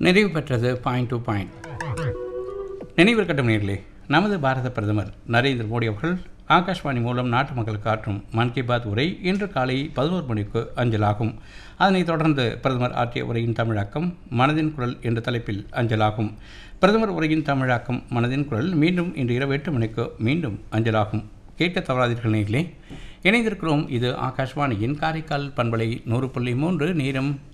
நிறைவு பெற்றது point to point. நினைவிருக்கட்டும் நேர்களே, நமது பாரத பிரதமர் நரேந்திர மோடி அவர்கள் ஆகாஷ்வாணி மூலம் நாட்டு மக்களுக்கு ஆற்றும் மன் கி பாத் உரை இன்று காலை 11 மணிக்கு அஞ்சலாகும். அதனைத் தொடர்ந்து பிரதமர் ஆற்றிய உரையின் தமிழாக்கம் மனதின் குரல் என்ற தலைப்பில் அஞ்சலாகும். பிரதமர் உரையின் தமிழாக்கம் மனதின் குரல் மீண்டும் இன்று இரவு 8 மணிக்கு மீண்டும் அஞ்சலாகும். கேட்க தவறாதீர்கள் நேர்களே. இணைந்திருக்கிறோம். இது ஆகாஷ்வாணியின் காரைக்கால் பண்பலை 100.3. நேரம்